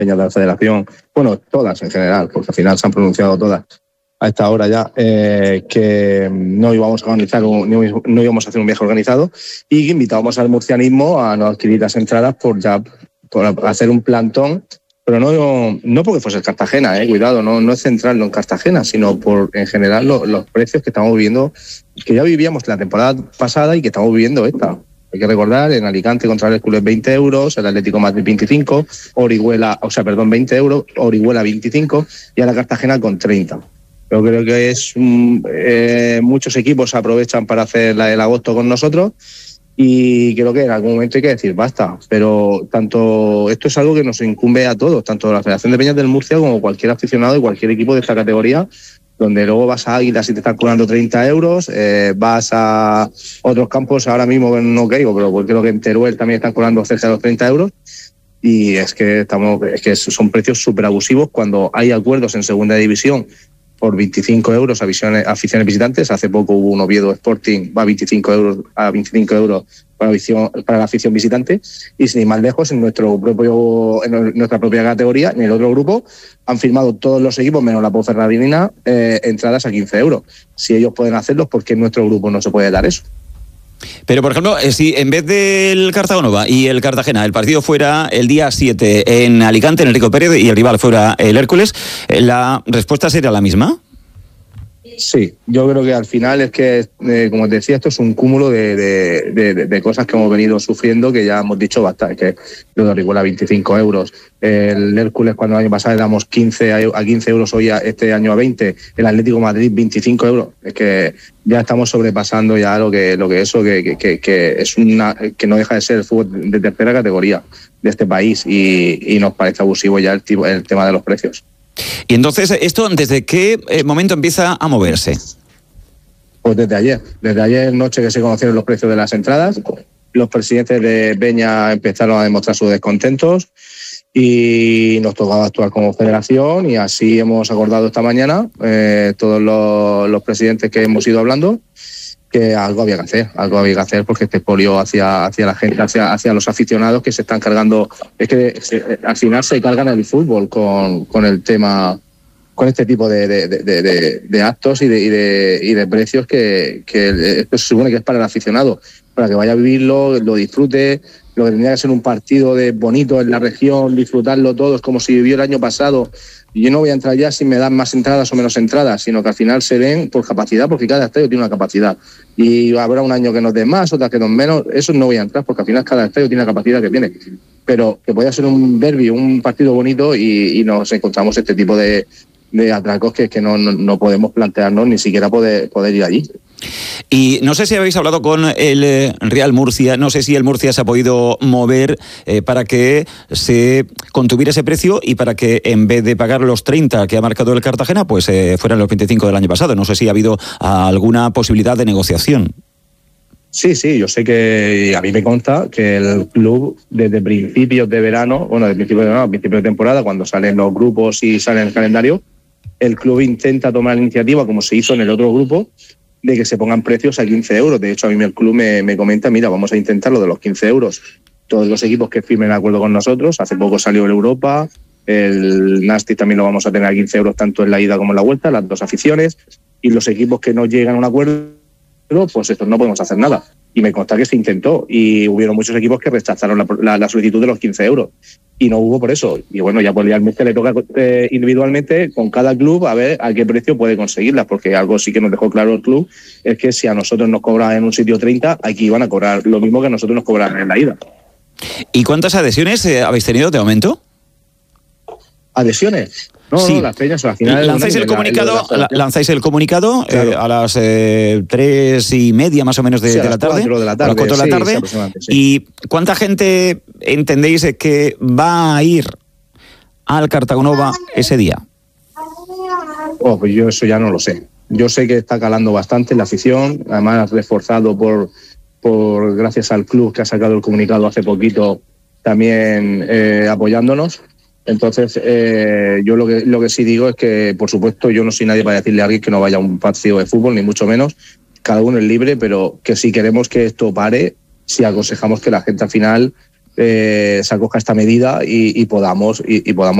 peñas de la Federación, bueno, todas en general, porque al final se han pronunciado todas a esta hora ya, que no íbamos a organizar no íbamos a hacer un viaje organizado y que invitábamos al murcianismo a no adquirir las entradas por hacer un plantón, pero no porque fuese Cartagena, cuidado, no es centrarlo en Cartagena, sino por en general los precios que estamos viviendo, que ya vivíamos la temporada pasada y que estamos viviendo esta. Hay que recordar, en Alicante contra el Hércules 20 euros, el Atlético Madrid 25, 20 euros, Orihuela 25 y ahora Cartagena con 30. Yo creo que muchos equipos aprovechan para hacer el agosto con nosotros y creo que en algún momento hay que decir basta. Pero esto es algo que nos incumbe a todos, tanto la Federación de Peñas del Murcia como cualquier aficionado y cualquier equipo de esta categoría, donde luego vas a Águilas y te están cobrando 30 euros, vas a otros campos, ahora mismo no caigo, pero creo que en Teruel también están cobrando cerca de los 30 euros. Y es que son precios súper abusivos cuando hay acuerdos en segunda división por 25 euros a aficiones visitantes. Hace poco hubo un Oviedo Sporting, va a 25 euros para la afición visitante. Y sin ir más lejos, en nuestra propia categoría, en el otro grupo, han firmado todos los equipos, menos la Ponferradina, entradas a 15 euros. Si ellos pueden hacerlo, ¿por qué en nuestro grupo no se puede dar eso? Pero, por ejemplo, si en vez del Cartagonova y el Cartagena, el partido fuera el día 7 en Alicante, en Enrico Pérez, y el rival fuera el Hércules, ¿la respuesta sería la misma? Sí, yo creo que al final es que, como te decía, esto es un cúmulo de cosas que hemos venido sufriendo, que ya hemos dicho bastante, que lo de Orihuela 25 euros, el Hércules cuando el año pasado éramos 15 euros, hoy este año a 20, el Atlético de Madrid 25 euros, es que ya estamos sobrepasando ya lo que eso, que es que no deja de ser el fútbol de tercera categoría de este país y nos parece abusivo ya el tema de los precios. Y entonces, ¿esto desde qué momento empieza a moverse? Pues desde ayer noche que se conocieron los precios de las entradas, los presidentes de Peña empezaron a demostrar sus descontentos y nos tocaba actuar como federación y así hemos acordado esta mañana, todos los presidentes que hemos ido hablando, que algo había que hacer porque este expolio hacia la gente, hacia los aficionados que se están cargando, es que al final se cargan el fútbol con el tema, con este tipo de actos y de precios que esto se supone que es para el aficionado, para que vaya a vivirlo, lo disfrute, lo que tendría que ser un partido bonito en la región, disfrutarlo todos como si vivió el año pasado. Y yo no voy a entrar ya si me dan más entradas o menos entradas, sino que al final se ven por capacidad, porque cada estadio tiene una capacidad. Y habrá un año que nos den más, otras que nos menos. Eso no voy a entrar, porque al final cada estadio tiene la capacidad que tiene. Pero que pueda ser un derbi, un partido bonito, y nos encontramos este tipo de atracos que no podemos plantearnos ni siquiera poder ir allí. Y no sé si habéis hablado con el Real Murcia, no sé si el Murcia se ha podido mover para que se contuviera ese precio y para que en vez de pagar los 30 que ha marcado el Cartagena, pues fueran los 25 del año pasado. No sé si ha habido alguna posibilidad de negociación. Sí, yo sé que a mí me consta que el club desde principios de verano, principio de temporada, cuando salen los grupos y sale el calendario, el club intenta tomar la iniciativa, como se hizo en el otro grupo, de que se pongan precios a 15 euros. De hecho, a mí el club me comenta, mira, vamos a intentar lo de los 15 euros. Todos los equipos que firmen acuerdo con nosotros, hace poco salió el Europa, el Nasti también lo vamos a tener a 15 euros tanto en la ida como en la vuelta, las dos aficiones, y los equipos que no llegan a un acuerdo, pues estos no podemos hacer nada. Y me consta que se intentó y hubieron muchos equipos que rechazaron la solicitud de los 15 euros y no hubo por eso. Y bueno, ya pues al Murcia le toca individualmente con cada club a ver a qué precio puede conseguirlas, porque algo sí que nos dejó claro el club, es que si a nosotros nos cobran en un sitio 30, aquí iban a cobrar lo mismo que a nosotros nos cobran en la ida. ¿Y cuántas adhesiones habéis tenido de momento? ¿Adhesiones? Sí. No, las peñas al final... Lanzáis el comunicado claro. A las 3:30 más o menos de la tarde. 4 de la tarde. A las 4 de la tarde. Sí. ¿Y cuánta gente entendéis que va a ir al Cartagonova ese día? Pues yo eso ya no lo sé. Yo sé que está calando bastante la afición, además reforzado por gracias al club que ha sacado el comunicado hace poquito también apoyándonos. Entonces, yo lo que sí digo es que, por supuesto, yo no soy nadie para decirle a alguien que no vaya a un partido de fútbol, ni mucho menos. Cada uno es libre, pero que si queremos que esto pare, si aconsejamos que la gente al final se acoja esta medida y podamos